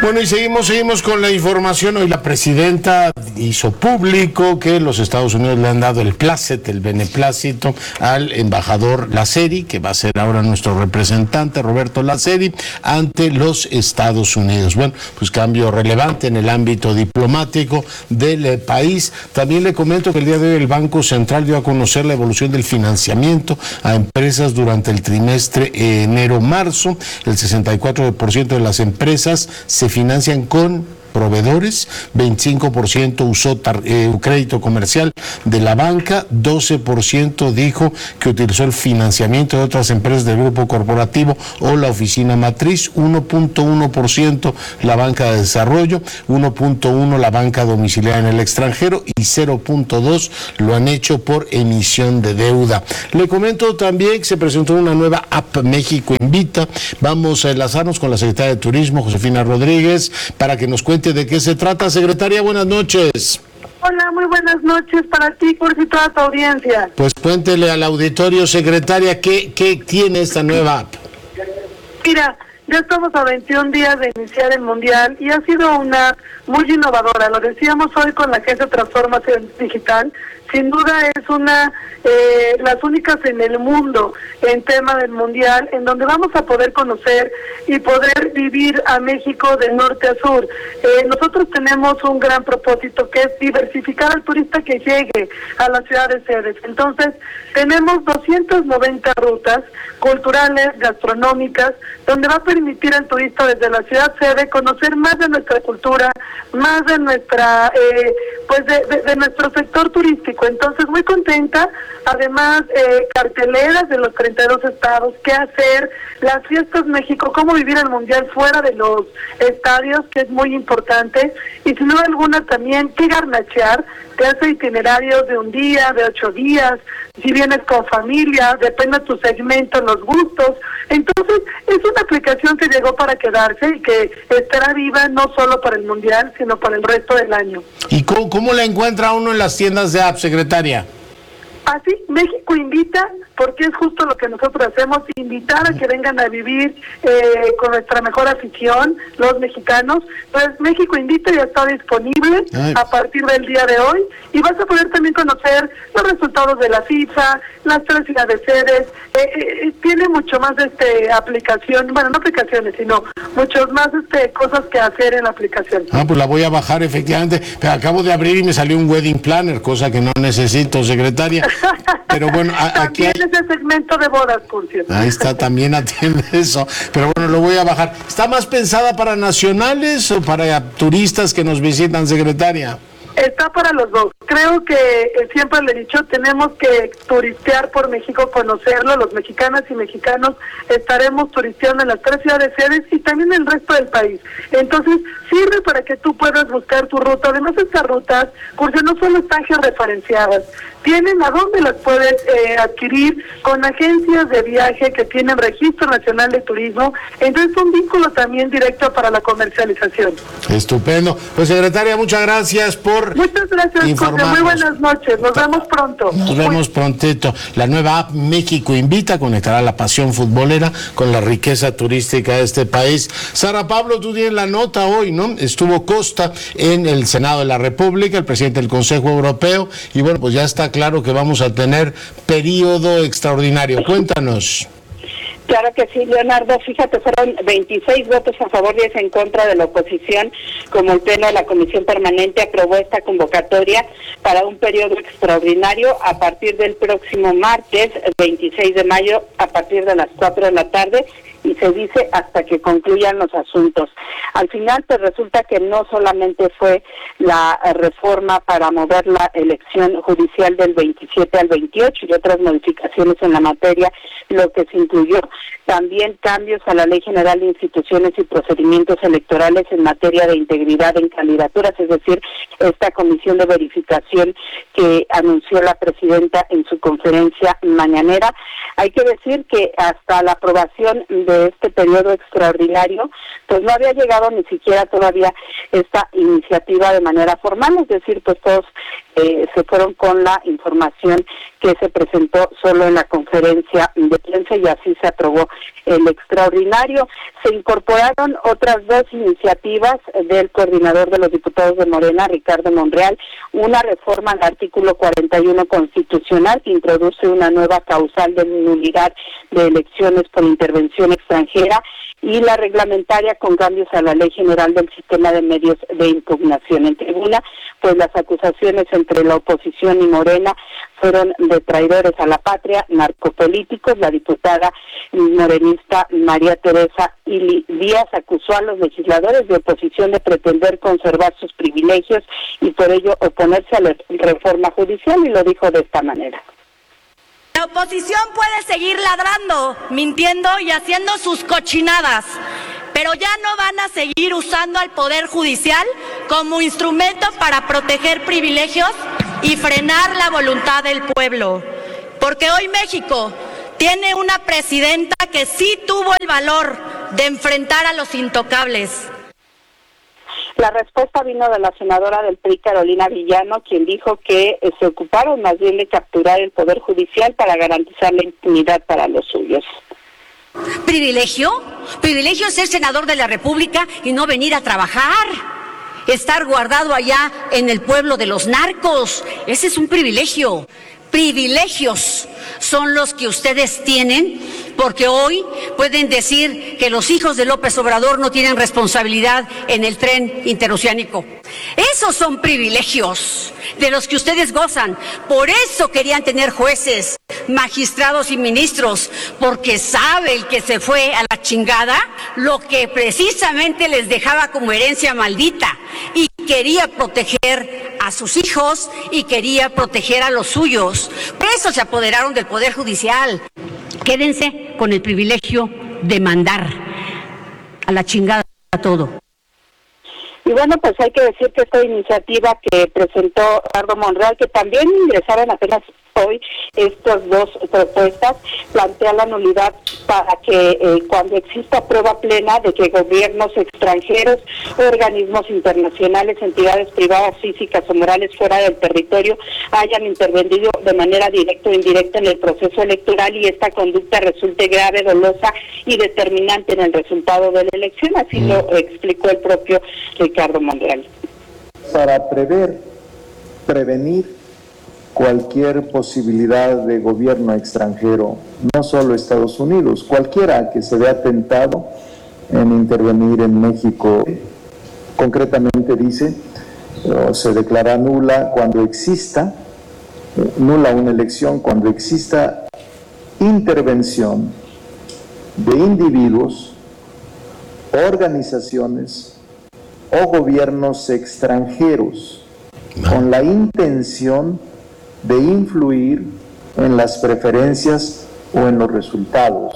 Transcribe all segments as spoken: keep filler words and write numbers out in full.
Bueno, y seguimos, seguimos con la información. Hoy la presidenta hizo público que los Estados Unidos le han dado el plácet, el beneplácito al embajador Laceri, que va a ser ahora nuestro representante, Roberto Laceri, ante los Estados Unidos. Bueno, pues cambio relevante en el ámbito diplomático del país. También le comento que el día de hoy el Banco Central dio a conocer la evolución del financiamiento a empresas durante el trimestre enero-marzo. El sesenta y cuatro por ciento de las empresas se financian con proveedores, veinticinco por ciento usó tar, eh, crédito comercial de la banca, doce por ciento dijo que utilizó el financiamiento de otras empresas del grupo corporativo o la oficina matriz, uno punto uno por ciento la banca de desarrollo, uno punto uno por ciento la banca domiciliaria en el extranjero y cero punto dos por ciento lo han hecho por emisión de deuda. Le comento también que se presentó una nueva app México Invita. Vamos a enlazarnos con la secretaria de Turismo, Josefina Rodríguez, para que nos cuente de qué se trata. Secretaria, buenas noches. Hola, muy buenas noches para ti, por y toda tu audiencia. Pues cuéntele al auditorio, secretaria, ¿qué, qué tiene esta nueva app? Mira, ya estamos a veintiún días de iniciar el Mundial y ha sido una muy innovadora. Lo decíamos hoy con la Agencia de Transformación Digital. Sin duda es una, eh, las únicas en el mundo en tema del Mundial, en donde vamos a poder conocer y poder vivir a México de norte a sur. Eh, nosotros tenemos un gran propósito, que es diversificar al turista que llegue a las ciudades sedes. Entonces, tenemos doscientas noventa rutas culturales, gastronómicas, donde va a permitir al turista desde la ciudad sede conocer más de nuestra cultura, más de nuestra, eh, pues de, de, de nuestro sector turístico. Entonces, muy contenta. Además, eh, carteleras de los treinta y dos estados, qué hacer, las fiestas México, cómo vivir el Mundial fuera de los estadios, que es muy importante, y sin duda alguna también qué garnachear, te hace itinerarios de un día, de ocho días, si vienes con familia, depende de tu segmento, los gustos. Entonces, es una aplicación que llegó para quedarse y que estará viva no solo para el Mundial, sino para el resto del año. ¿Y cómo, cómo la encuentra uno en las tiendas de app, secretaria? Así, México Invita, porque es justo lo que nosotros hacemos, invitar a que vengan a vivir eh, con nuestra mejor afición, los mexicanos. Pues México Invita ya está disponible Ay. a partir del día de hoy, y vas a poder también conocer los resultados de la FIFA, las tres ciudades sedes. Eh, eh, tiene mucho más de este aplicación, bueno, no aplicaciones, sino muchos más este cosas que hacer en la aplicación. Ah, pues la voy a bajar efectivamente, pero acabo de abrir y me salió un wedding planner, cosa que no necesito, secretaria. Pero bueno, a, aquí hay... También ese segmento de bodas, Curcio. Ahí está, también atiende eso. Pero bueno, lo voy a bajar. ¿Está más pensada para nacionales o para turistas que nos visitan, secretaria? Está para los dos. Creo que eh, siempre le he dicho, tenemos que turistear por México, conocerlo. Los mexicanas y mexicanos estaremos turisteando en las tres ciudades sedes y también en el resto del país. Entonces, sirve para que tú puedas buscar tu ruta. Además, estas rutas, porque no solo están georreferenciadas, tienen a dónde las puedes eh, adquirir con agencias de viaje que tienen Registro Nacional de Turismo. Entonces, un vínculo también directo para la comercialización. Estupendo. Pues, secretaria, muchas gracias por Muchas gracias, Jorge. Muy buenas noches. Nos vemos pronto. Nos vemos prontito. La nueva app México Invita conectará la pasión futbolera con la riqueza turística de este país. Sara Pablo, tú tienes la nota hoy, ¿no? Estuvo Costa en el Senado de la República, el presidente del Consejo Europeo, y bueno, pues ya está claro que vamos a tener periodo extraordinario. Cuéntanos. Claro que sí, Leonardo. Fíjate, fueron veintiséis votos a favor, diez en contra de la oposición, como el Pleno de la Comisión Permanente aprobó esta convocatoria para un periodo extraordinario a partir del próximo martes, veintiséis de mayo, a partir de las cuatro de la tarde, y se dice hasta que concluyan los asuntos. Al final, pues resulta que no solamente fue la reforma para mover la elección judicial del veintisiete al veintiocho y otras modificaciones en la materia, lo que se incluyó, también cambios a la Ley General de Instituciones y Procedimientos Electorales en materia de integridad en candidaturas, es decir, esta comisión de verificación que anunció la presidenta en su conferencia mañanera. Hay que decir que hasta la aprobación de este periodo extraordinario, pues no había llegado ni siquiera todavía esta iniciativa de manera formal, es decir, pues todos eh, se fueron con la información que se presentó solo en la conferencia de prensa y así se aprobó el extraordinario. Se incorporaron otras dos iniciativas del coordinador de los diputados de Morena, Ricardo Monreal, una reforma al artículo cuarenta y uno constitucional que introduce una nueva causal de nulidad de elecciones por intervención extranjera y la reglamentaria con cambios a la Ley General del Sistema de Medios de Impugnación. En tribuna, pues las acusaciones entre la oposición y Morena fueron de traidores a la patria, narcopolíticos. La diputada morenista María Teresa Ili Díaz acusó a los legisladores de oposición de pretender conservar sus privilegios y por ello oponerse a la reforma judicial, y lo dijo de esta manera. La oposición puede seguir ladrando, mintiendo y haciendo sus cochinadas, pero ya no van a seguir usando al Poder Judicial como instrumento para proteger privilegios y frenar la voluntad del pueblo. Porque hoy México tiene una presidenta que sí tuvo el valor de enfrentar a los intocables. La respuesta vino de la senadora del P R I, Carolina Villano, quien dijo que eh, se ocuparon más bien de capturar el Poder Judicial para garantizar la impunidad para los suyos. ¿Privilegio? Privilegio es ser senador de la República y no venir a trabajar. Estar guardado allá en el pueblo de los narcos. Ese es un privilegio. Privilegios son los que ustedes tienen, porque hoy pueden decir que los hijos de López Obrador no tienen responsabilidad en el tren interoceánico. Esos son privilegios de los que ustedes gozan. Por eso querían tener jueces, magistrados y ministros, porque sabe el que se fue a la chingada lo que precisamente les dejaba como herencia maldita, y quería proteger a sus hijos y quería proteger a los suyos. Por eso se apoderaron del Poder Judicial. Quédense con el privilegio de mandar a la chingada a todo. Y bueno, pues hay que decir que esta iniciativa que presentó Ricardo Monreal, que también ingresaron apenas hoy estas dos propuestas, plantea la nulidad para que eh, cuando exista prueba plena de que gobiernos extranjeros, organismos internacionales, entidades privadas, físicas o morales fuera del territorio hayan intervenido de manera directa o indirecta en el proceso electoral y esta conducta resulte grave, dolosa y determinante en el resultado de la elección, así mm. lo explicó el propio Ricardo Monreal. Para prever, prevenir cualquier posibilidad de gobierno extranjero, no solo Estados Unidos, cualquiera que se vea tentado en intervenir en México, concretamente dice, o se declara nula cuando exista, nula una elección cuando exista intervención de individuos, organizaciones o gobiernos extranjeros con la intención de influir en las preferencias o en los resultados.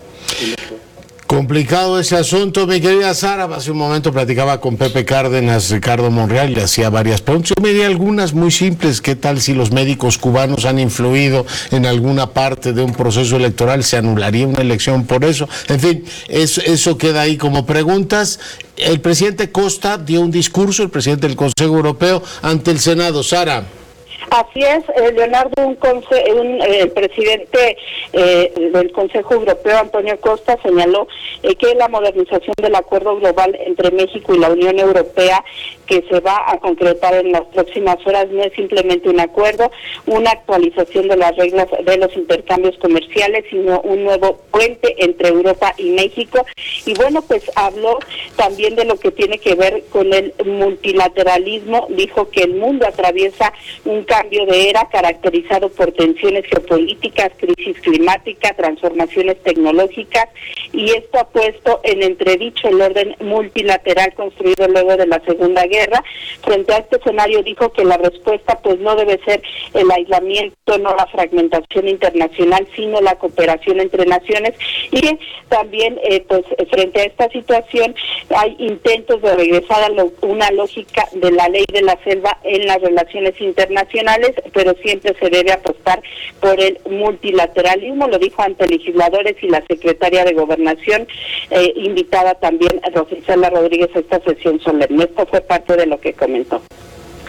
Complicado ese asunto, mi querida Sara. Hace un momento platicaba con Pepe Cárdenas, Ricardo Monreal, y le hacía varias preguntas. Yo me di algunas muy simples. ¿Qué tal si los médicos cubanos han influido en alguna parte de un proceso electoral? ¿Se anularía una elección por eso? En fin, eso, eso queda ahí como preguntas. El presidente Costa dio un discurso, el presidente del Consejo Europeo, ante el Senado. Sara. Así es, eh, Leonardo, un, conce un eh, presidente eh, del Consejo Europeo, Antonio Costa, señaló eh, que la modernización del acuerdo global entre México y la Unión Europea, que se va a concretar en las próximas horas, no es simplemente un acuerdo, una actualización de las reglas de los intercambios comerciales, sino un nuevo puente entre Europa y México. Y bueno, pues habló también de lo que tiene que ver con el multilateralismo. Dijo que el mundo atraviesa un cambio de era caracterizado por tensiones geopolíticas, crisis climática, transformaciones tecnológicas, y esto ha puesto en entredicho el orden multilateral construido luego de la Segunda Guerra. Frente a este escenario dijo que la respuesta pues no debe ser el aislamiento, no la fragmentación internacional, sino la cooperación entre naciones, y que también eh, pues frente a esta situación hay intentos de regresar a lo, una lógica de la ley de la selva en las relaciones internacionales, pero siempre se debe apostar por el multilateralismo, lo dijo ante legisladores y la secretaria de Gobernación, eh, invitada también a Rosicela Rodríguez a esta sesión solemne. Esto fue parte de lo que comentó.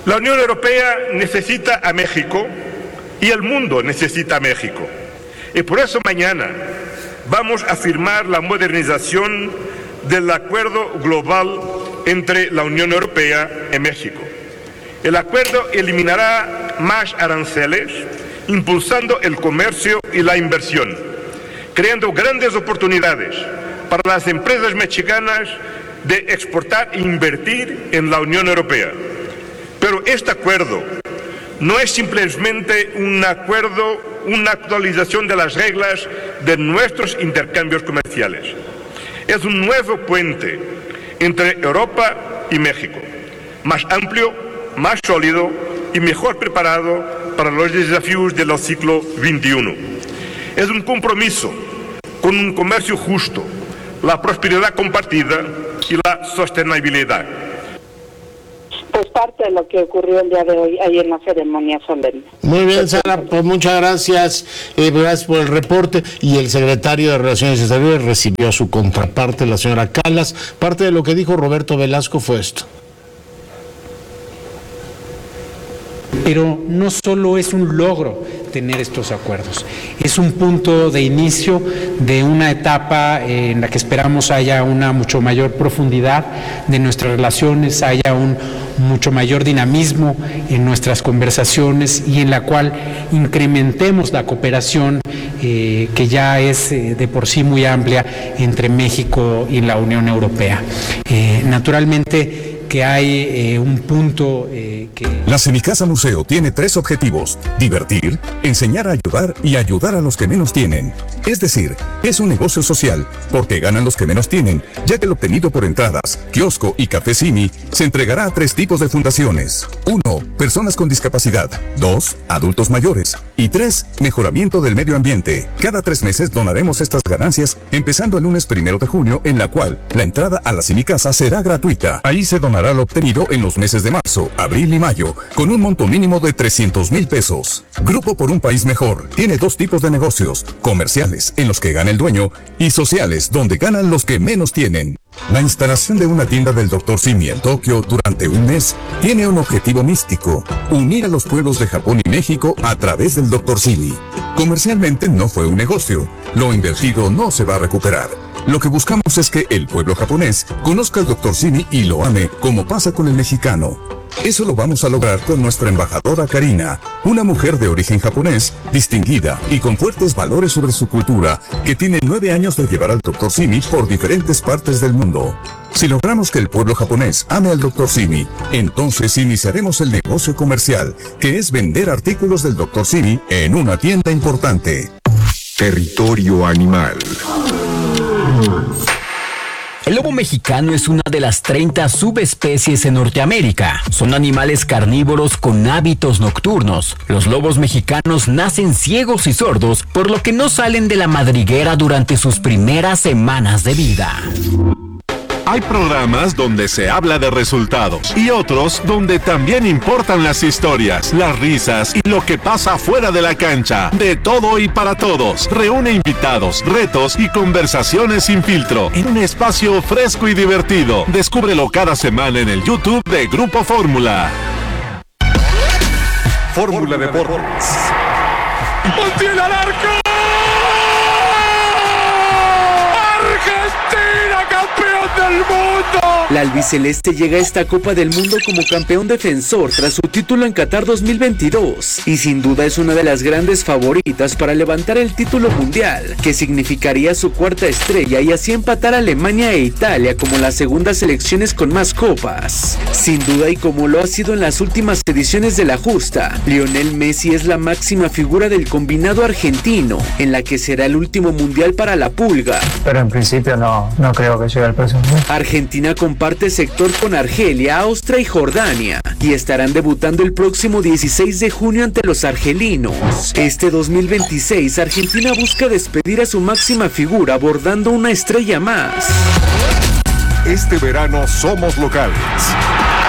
La Unión Europea necesita a México y el mundo necesita a México. Y por eso mañana vamos a firmar la modernización del acuerdo global entre la Unión Europea y México. El acuerdo eliminará más aranceles, impulsando el comercio y la inversión, creando grandes oportunidades para las empresas mexicanas de exportar e invertir en la Unión Europea. Pero este acuerdo no es simplemente un acuerdo, una actualización de las reglas de nuestros intercambios comerciales. Es un nuevo puente entre Europa y México, más amplio, más sólido y mejor preparado para los desafíos del siglo veintiuno. Es un compromiso con un comercio justo, la prosperidad compartida y la sostenibilidad. Pues parte de lo que ocurrió el día de hoy ahí en la ceremonia solemne. Muy bien, Sara, pues muchas gracias, eh, gracias por el reporte. Y el secretario de Relaciones Exteriores recibió a su contraparte, la señora Calas. Parte de lo que dijo Roberto Velasco fue esto. Pero no solo es un logro tener estos acuerdos, es un punto de inicio de una etapa en la que esperamos haya una mucho mayor profundidad de nuestras relaciones, haya un mucho mayor dinamismo en nuestras conversaciones y en la cual incrementemos la cooperación eh, que ya es eh, de por sí muy amplia entre México y la Unión Europea. Eh, naturalmente, que hay eh, un punto eh, que... La Semicasa Museo tiene tres objetivos: divertir, enseñar a ayudar y ayudar a los que menos tienen. Es decir, es un negocio social, porque ganan los que menos tienen, ya que lo obtenido por entradas, kiosco y café Simi se entregará a tres tipos de fundaciones. Uno, personas con discapacidad. Dos, adultos mayores. Y tres, mejoramiento del medio ambiente. Cada tres meses donaremos estas ganancias, empezando el lunes primero de junio, en la cual la entrada a la Semicasa será gratuita. Ahí se donará lo obtenido en los meses de marzo, abril y mayo, con un monto mínimo de trescientos mil pesos. Grupo por un País Mejor tiene dos tipos de negocios: comerciales, en los que gana el dueño, y sociales, donde ganan los que menos tienen. La instalación de una tienda del doctor Simi en Tokio durante un mes tiene un objetivo místico: unir a los pueblos de Japón y México a través del doctor Simi. Comercialmente no fue un negocio, lo invertido no se va a recuperar. Lo que buscamos es que el pueblo japonés conozca al doctor Simi y lo ame, como pasa con el mexicano. Eso lo vamos a lograr con nuestra embajadora Karina, una mujer de origen japonés, distinguida y con fuertes valores sobre su cultura, que tiene nueve años de llevar al doctor Simi por diferentes partes del mundo. Si logramos que el pueblo japonés ame al doctor Simi, entonces iniciaremos el negocio comercial, que es vender artículos del doctor Simi en una tienda importante. Territorio animal. El lobo mexicano es una de las treinta subespecies en Norteamérica. Son animales carnívoros con hábitos nocturnos. Los lobos mexicanos nacen ciegos y sordos, por lo que no salen de la madriguera durante sus primeras semanas de vida. Hay programas donde se habla de resultados y otros donde también importan las historias, las risas y lo que pasa fuera de la cancha. De todo y para todos. Reúne invitados, retos y conversaciones sin filtro en un espacio fresco y divertido. Descúbrelo cada semana en el YouTube de Grupo Fórmula. Fórmula Deportes. ¡Montiel al arco! ¡Argentina, campeón del mundo! La albiceleste llega a esta Copa del Mundo como campeón defensor tras su título en Qatar dos mil veintidós y sin duda es una de las grandes favoritas para levantar el título mundial, que significaría su cuarta estrella y así empatar a Alemania e Italia como las segundas selecciones con más copas. Sin duda, y como lo ha sido en las últimas ediciones de la justa, Lionel Messi es la máxima figura del combinado argentino, en la que será el último mundial para la Pulga. Pero en principio no, no creo que llegue al próximo. Argentina comparte sector con Argelia, Austria y Jordania, y estarán debutando el próximo dieciséis de junio ante los argelinos. Este dos mil veintiséis, Argentina busca despedir a su máxima figura abordando una estrella más. Este verano somos locales.